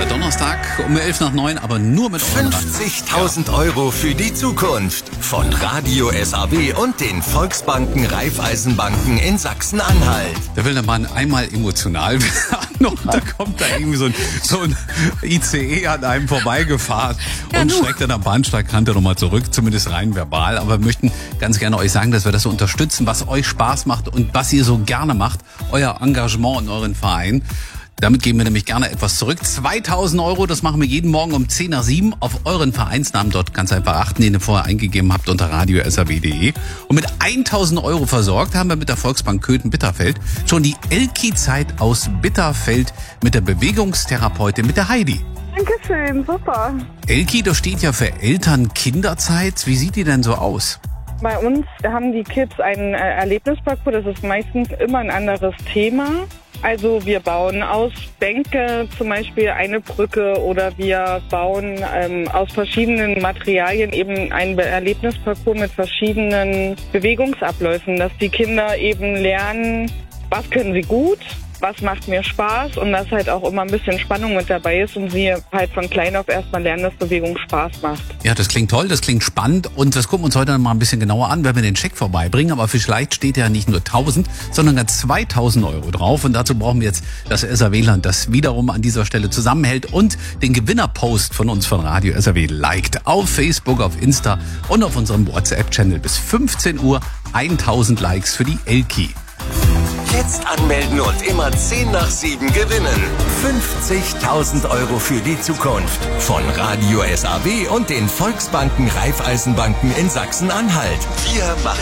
Donnerstag um 8:55, aber nur mit euren 50.000 Euro für die Zukunft von Radio SAW und den Volksbanken Raiffeisenbanken in Sachsen-Anhalt. Da will der Mann einmal emotional werden und da kommt da irgendwie so ein ICE an einem vorbeigefahren und schreckt an der Bahnsteigkante nochmal zurück, zumindest rein verbal. Aber wir möchten ganz gerne euch sagen, dass wir das so unterstützen, was euch Spaß macht und was ihr so gerne macht, euer Engagement in euren Verein. Damit geben wir nämlich gerne etwas zurück. 2.000 Euro, das machen wir jeden Morgen um 10 nach 7 auf euren Vereinsnamen. Dort ganz einfach achten, den ihr vorher eingegeben habt unter radio.saw.de. Und mit 1.000 Euro versorgt haben wir mit der Volksbank Köthen-Bitterfeld schon die Elki-Zeit aus Bitterfeld mit der Bewegungstherapeutin, mit der Heidi. Dankeschön, super. Elki, das steht ja für Eltern-Kinderzeit. Wie sieht die denn so aus? Bei uns haben die Kids einen Erlebnisparcours, das ist meistens immer ein anderes Thema. Also wir bauen aus Bänke zum Beispiel eine Brücke oder wir bauen aus verschiedenen Materialien eben einen Erlebnisparcours mit verschiedenen Bewegungsabläufen, dass die Kinder eben lernen, was können sie gut, was macht mir Spaß und dass halt auch immer ein bisschen Spannung mit dabei ist und sie halt von klein auf erstmal lernen, dass Bewegung Spaß macht. Ja, das klingt toll, das klingt spannend und das gucken wir uns heute mal ein bisschen genauer an, wenn wir den Scheck vorbeibringen. Aber vielleicht steht ja nicht nur 1.000, sondern ganz 2.000 Euro drauf und dazu brauchen wir jetzt das SAW-Land, das wiederum an dieser Stelle zusammenhält und den Gewinnerpost von uns von Radio SAW liked auf Facebook, auf Insta und auf unserem WhatsApp-Channel bis 15 Uhr 1.000 Likes für die Elki. Jetzt anmelden und immer 10 nach 7 gewinnen. 50.000 Euro für die Zukunft von Radio SAW und den Volksbanken Raiffeisenbanken in Sachsen-Anhalt. Wir machen